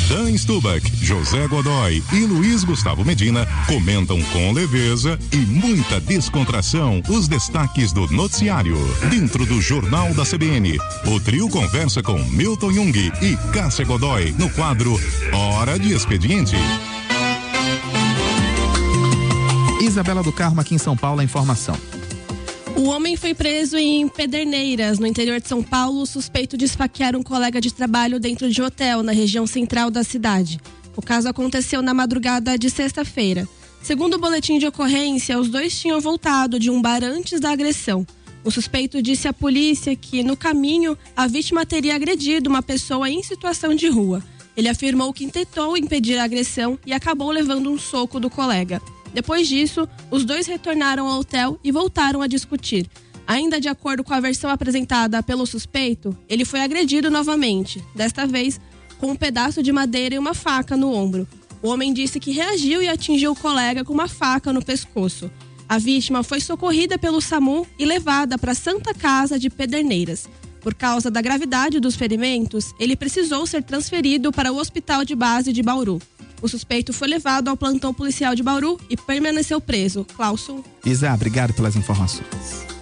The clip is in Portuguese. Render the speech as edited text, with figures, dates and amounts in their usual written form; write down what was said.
Dan Stubach, José Godoy e Luiz Gustavo Medina comentam com leveza e muita descontração os destaques do noticiário. Dentro do Jornal da CBN, o trio conversa com Milton Jung e Cássia Godoy no quadro Hora de Expediente. Isabela do Carmo, aqui em São Paulo, a informação. O homem foi preso em Pederneiras, no interior de São Paulo, suspeito de esfaquear um colega de trabalho dentro de hotel, na região central da cidade. O caso aconteceu na madrugada de sexta-feira. Segundo o boletim de ocorrência, os dois tinham voltado de um bar antes da agressão. O suspeito disse à polícia que, no caminho, a vítima teria agredido uma pessoa em situação de rua. Ele afirmou que tentou impedir a agressão e acabou levando um soco do colega. Depois disso, os dois retornaram ao hotel e voltaram a discutir. Ainda de acordo com a versão apresentada pelo suspeito, ele foi agredido novamente, desta vez com um pedaço de madeira e uma faca no ombro. O homem disse que reagiu e atingiu o colega com uma faca no pescoço. A vítima foi socorrida pelo SAMU e levada para a Santa Casa de Pederneiras. Por causa da gravidade dos ferimentos, ele precisou ser transferido para o Hospital de Base de Bauru. O suspeito foi levado ao plantão policial de Bauru e permaneceu preso. Clauson. Isa, obrigado pelas informações.